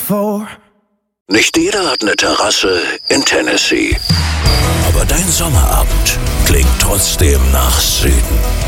before. Nicht jeder hat eine Terrasse in Tennessee. Aber dein Sommerabend klingt trotzdem nach Süden.